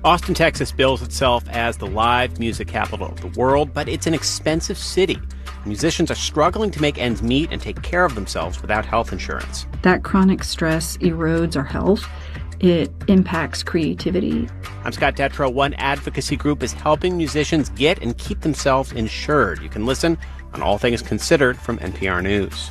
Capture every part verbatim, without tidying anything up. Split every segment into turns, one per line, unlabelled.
Austin, Texas bills itself as the live music capital of the world, but it's an expensive city. Musicians are struggling to make ends meet and take care of themselves without health insurance.
That chronic stress erodes our health. It impacts creativity.
I'm Scott Detrow. One advocacy group is helping musicians get and keep themselves insured. You can listen on All Things Considered from N P R News.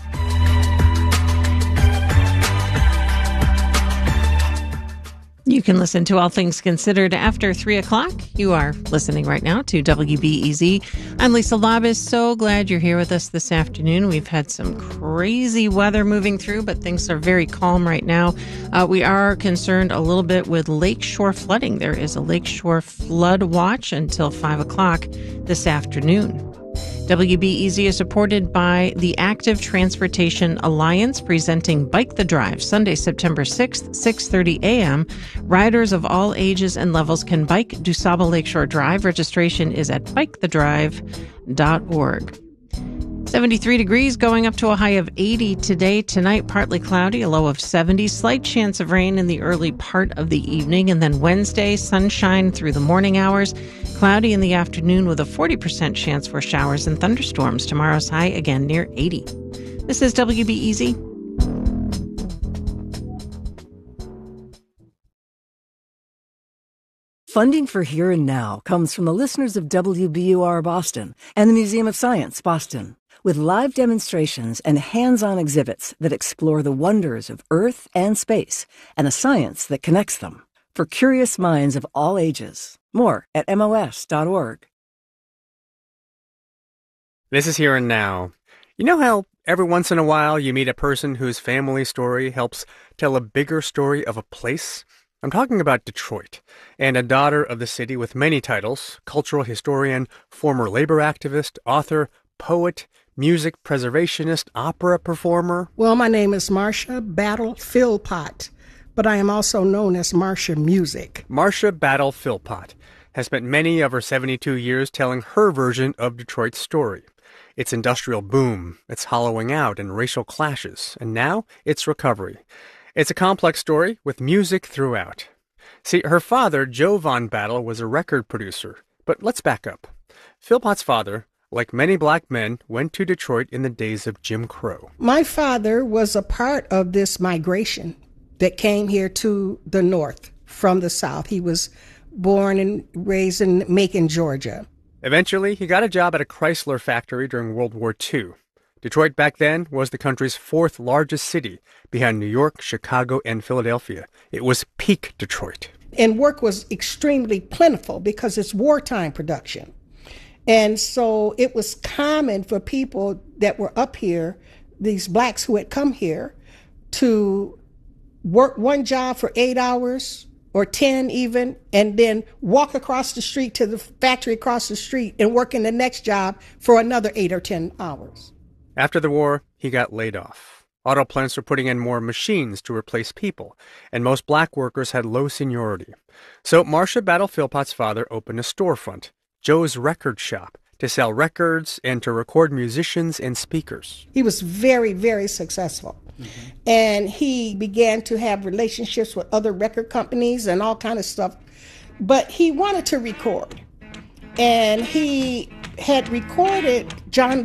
You can listen to All Things Considered after three o'clock. You are listening right now to W B E Z. I'm Lisa Labus. So glad you're here with us this afternoon. We've had some crazy weather moving through, but things are very calm right now. Uh, we are concerned a little bit with lakeshore flooding. There is a lakeshore flood watch until five o'clock this afternoon. W B E Z is supported by the Active Transportation Alliance, presenting Bike the Drive, Sunday, September sixth, six thirty a.m. Riders of all ages and levels can bike DuSable Lakeshore Drive. Registration is at bike the drive dot org. seventy-three degrees, going up to a high of eighty today. Tonight, partly cloudy, a low of seventy. Slight chance of rain in the early part of the evening. And then Wednesday, sunshine through the morning hours. Cloudy in the afternoon with a forty percent chance for showers and thunderstorms. Tomorrow's high again near eighty. This is W B E Z.
Funding for Here and Now comes from the listeners of W B U R Boston and the Museum of Science, Boston, with live demonstrations and hands-on exhibits that explore the wonders of Earth and space and the science that connects them for curious minds of all ages. More at M O S dot org.
This is Here and Now. You know how every once in a while you meet a person whose family story helps tell a bigger story of a place? I'm talking about Detroit, and a daughter of the city with many titles: cultural historian, former labor activist, author, poet, music preservationist, opera performer.
Well, my name is Marcia Battle Philpott, but I am also known as Marcia Music.
Marcia Battle Philpott has spent many of her seventy-two years telling her version of Detroit's story. Its industrial boom, its hollowing out and racial clashes, and now its recovery. It's a complex story with music throughout. See, her father, Joe Von Battle, was a record producer. But let's back up. Philpott's father, like many black men, went to Detroit in the days of Jim Crow.
My father was a part of this migration that came here to the north from the south. He was born and raised in Macon, Georgia.
Eventually, he got a job at a Chrysler factory during World War Two. Detroit back then was the country's fourth largest city, behind New York, Chicago, and Philadelphia. It was peak Detroit.
And work was extremely plentiful because it's wartime production. And so it was common for people that were up here, these blacks who had come here, to work one job for eight hours or ten even, and then walk across the street to the factory across the street and work in the next job for another eight or ten hours.
After the war, he got laid off. Auto plants were putting in more machines to replace people, and most black workers had low seniority. So Marcia Battle Philpott's father opened a storefront, Joe's Record Shop, to sell records and to record musicians and speakers.
He was very, very successful. Mm-hmm. And he began to have relationships with other record companies and all kind of stuff. But he wanted to record. And he had recorded John